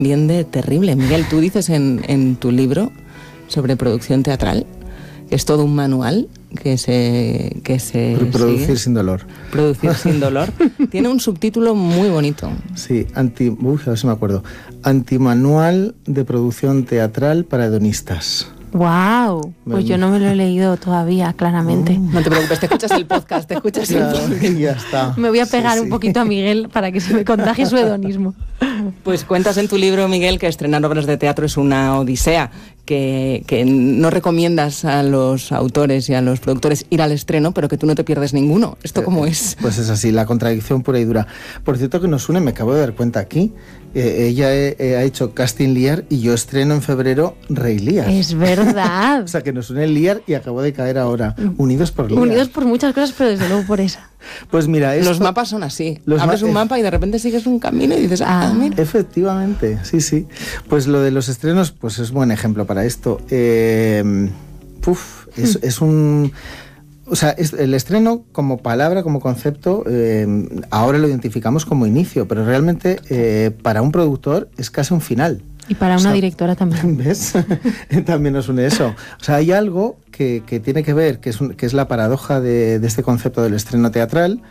bien de terrible. Miguel, tú dices en tu libro sobre producción teatral que es todo un manual que se Producir sigue. sin dolor. Producir sin dolor. Tiene un subtítulo muy bonito. Sí, a ver si me acuerdo. Antimanual de producción teatral para hedonistas. ¡Wow! Pues yo no me lo he leído todavía, claramente. No te preocupes, te escuchas el podcast, el podcast. Ya está. Me voy a pegar un poquito a Miguel para que se me contagie su hedonismo. Pues cuentas en tu libro, Miguel, que estrenar obras de teatro es una odisea, que no recomiendas a los autores y a los productores ir al estreno, pero que tú no te pierdes ninguno. ¿Esto cómo es? Pues es así, la contradicción pura y dura. Por cierto, que nos une, me acabo de dar cuenta aquí, ella ha hecho Casting Lear y yo estreno en febrero Rey Lear. Es verdad. O sea, que nos une el Lear y acabo de caer ahora. Unidos por Lear. Unidos por muchas cosas, pero desde luego por esa. Pues mira, los mapas son así. Abres un mapa y de repente sigues un camino y dices, mira. Efectivamente, sí. Pues lo de los estrenos, pues es buen ejemplo para esto. Es un... O sea, el estreno como palabra, como concepto, ahora lo identificamos como inicio, pero realmente para un productor es casi un final. Y para una directora también. ¿Ves? También nos une eso. O sea, hay algo que tiene que ver, que es la paradoja de este concepto del estreno teatral,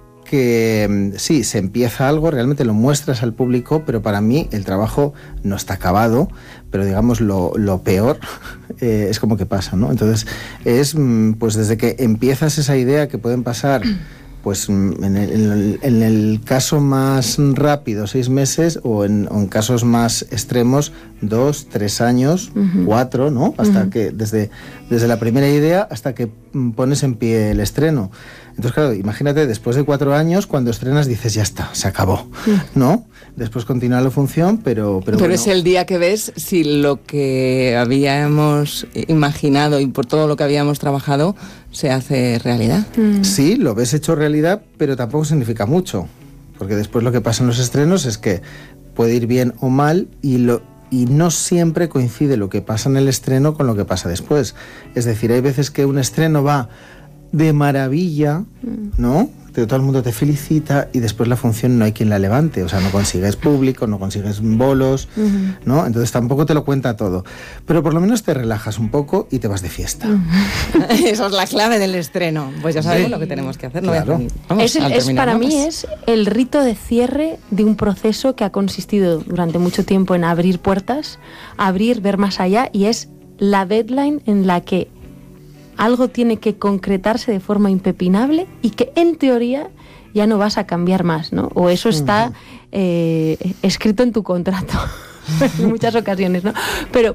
que sí, se empieza algo, realmente lo muestras al público, pero para mí el trabajo no está acabado, pero digamos lo peor es como que pasa, ¿no? Entonces es pues desde que empiezas esa idea que pueden pasar pues en el caso más rápido 6 meses o en casos más extremos 2, 3 años, 4, ¿no? Hasta que desde la primera idea hasta que pones en pie el estreno. Entonces, claro, imagínate, después de 4 años, cuando estrenas dices, ya está, se acabó, ¿no? Después continúa la función, pero bueno. Es el día que ves si lo que habíamos imaginado y por todo lo que habíamos trabajado se hace realidad. Sí, lo ves hecho realidad, pero tampoco significa mucho, porque después lo que pasa en los estrenos es que puede ir bien o mal y no siempre coincide lo que pasa en el estreno con lo que pasa después. Es decir, hay veces que un estreno va de maravilla, ¿no? Todo el mundo te felicita y después la función no hay quien la levante, o sea, no consigues público, no consigues bolos, ¿no? Entonces tampoco te lo cuenta todo, pero por lo menos te relajas un poco y te vas de fiesta. Esa es la clave del estreno. Pues ya sabemos lo que tenemos que hacer. Claro. Para mí es el rito de cierre de un proceso que ha consistido durante mucho tiempo en abrir puertas, ver más allá, y es la deadline en la que algo tiene que concretarse de forma impepinable y que en teoría ya no vas a cambiar más, ¿no? O eso está escrito en tu contrato en muchas ocasiones, ¿no? Pero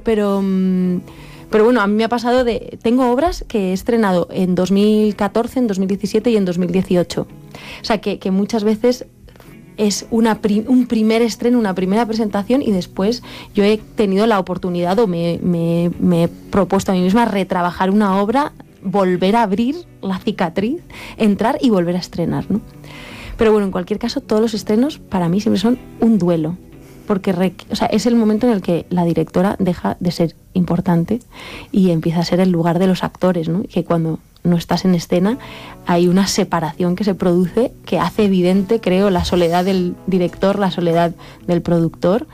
bueno, a mí me ha pasado tengo obras que he estrenado en 2014, en 2017 y en 2018. O sea, que muchas veces es un primer estreno, una primera presentación, y después yo he tenido la oportunidad o me he propuesto a mí misma retrabajar una obra, volver a abrir la cicatriz, entrar y volver a estrenar, ¿no? Pero bueno, en cualquier caso, todos los estrenos para mí siempre son un duelo, porque es el momento en el que la directora deja de ser importante y empieza a ser el lugar de los actores, ¿no? Y que cuando no estás en escena hay una separación que se produce que hace evidente, creo, la soledad del director, la soledad del productor,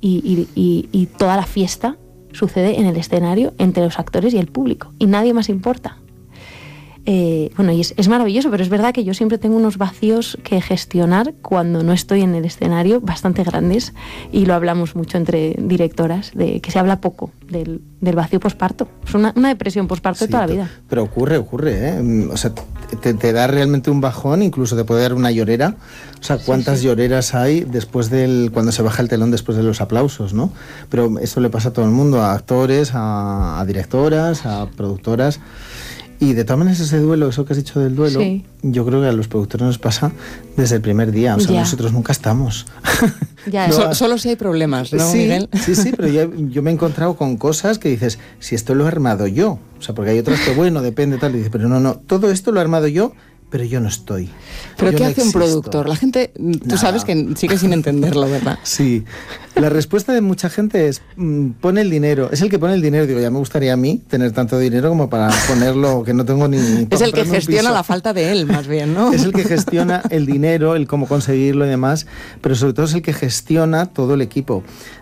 y toda la fiesta sucede en el escenario entre los actores y el público y nadie más importa. Bueno, y es maravilloso, pero es verdad que yo siempre tengo unos vacíos que gestionar cuando no estoy en el escenario, bastante grandes, y lo hablamos mucho entre directoras, de que se habla poco del vacío posparto. Es una depresión posparto de toda la vida. Pero ocurre, O sea, te da realmente un bajón, incluso te puede dar una llorera. O sea, ¿cuántas lloreras hay después cuando se baja el telón después de los aplausos, ¿no? Pero eso le pasa a todo el mundo, a actores, a directoras, a productoras. Y de todas maneras ese duelo, eso que has dicho del duelo, yo creo que a los productores nos pasa desde el primer día. O sea, nosotros nunca estamos. Solo si hay problemas, ¿no, sí, Miguel? Sí, pero yo me he encontrado con cosas que dices, si esto lo he armado yo. O sea, porque hay otras que, bueno, depende, tal. Y dices, pero no, todo esto lo he armado yo, pero yo no estoy. ¿Pero qué no hace un productor? La gente, tú sabes que sigue sin entenderlo, ¿verdad? Sí. La respuesta de mucha gente es, pone el dinero. Es el que pone el dinero. Digo, ya me gustaría a mí tener tanto dinero como para ponerlo, que no tengo ni es el que gestiona la falta de él, más bien, ¿no? Es el que gestiona el dinero, el cómo conseguirlo y demás, pero sobre todo es el que gestiona todo el equipo.